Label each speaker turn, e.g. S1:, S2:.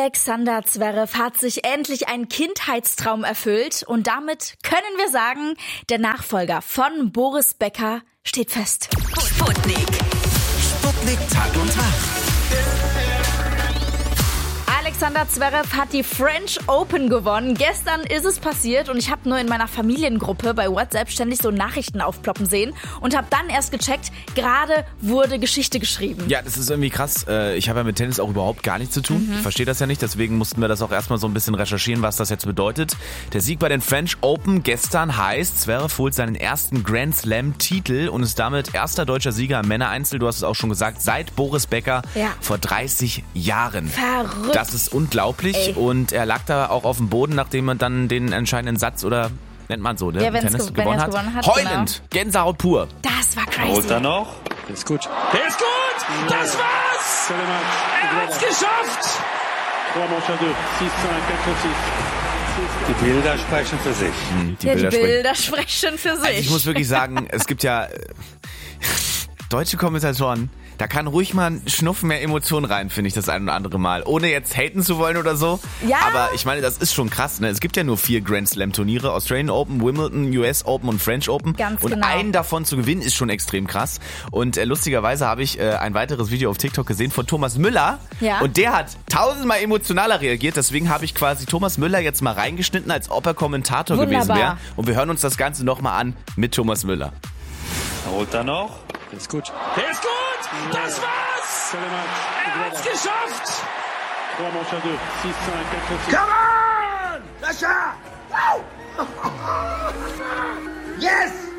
S1: Alexander Zverev hat sich endlich ein Kindheitstraum erfüllt und damit können wir sagen, der Nachfolger von Boris Becker steht fest.
S2: Sputnik Tag und Tag.
S1: Alexander Zverev hat die French Open gewonnen. Gestern ist es passiert und ich habe nur in meiner Familiengruppe bei WhatsApp ständig so Nachrichten aufploppen sehen und habe dann erst gecheckt, gerade wurde Geschichte geschrieben.
S3: Ja, das ist irgendwie krass. Ich habe ja mit Tennis auch überhaupt gar nichts zu tun. Ich verstehe das ja nicht, deswegen mussten wir das auch erstmal so ein bisschen recherchieren, was das jetzt bedeutet. Der Sieg bei den French Open gestern heißt, Zverev holt seinen ersten Grand Slam Titel und ist damit erster deutscher Sieger im Männereinzel, du hast es auch schon gesagt, seit Boris Becker vor 30 Jahren.
S1: Verrückt.
S3: Das ist unglaublich.
S1: Ey.
S3: Und er lag da auch auf dem Boden, nachdem man dann den entscheidenden Satz oder nennt man so,
S1: Ja,
S3: im
S1: wenn
S3: Tennis
S1: er
S3: gewonnen
S1: es
S3: hat.
S1: gewonnen hat,
S3: Heulend, Gänsehaut pur.
S1: Das war crazy.
S4: Holt er noch?
S5: Der ist gut.
S4: Der ist gut! Das war's! Er hat's geschafft! Die Bilder sprechen für sich.
S3: Die
S1: Bilder sprechen für sich.
S3: Also ich muss wirklich sagen, es gibt ja deutsche Kommentatoren, da kann ruhig mal ein Schnuffen mehr Emotionen rein, finde ich, das ein oder andere Mal. Ohne jetzt haten zu wollen oder so.
S1: Ja.
S3: Aber ich meine, das ist schon krass, ne? Es gibt ja nur 4 Grand Slam Turniere. Australian Open, Wimbledon, US Open und French Open.
S1: Ganz
S3: und
S1: genau.
S3: einen davon zu gewinnen, ist schon extrem krass. Und lustigerweise habe ich ein weiteres Video auf TikTok gesehen von Thomas Müller.
S1: Ja.
S3: Und der hat 1000-mal emotionaler reagiert. Deswegen habe ich quasi Thomas Müller jetzt mal reingeschnitten, als ob er Kommentator gewesen wäre. Und wir hören uns das Ganze nochmal an mit Thomas Müller.
S4: Holt er noch?
S5: Der ist gut.
S4: Der ist gut! Das war's! Er hat's geschafft!
S6: Come on! Sascha! Woo! Yes!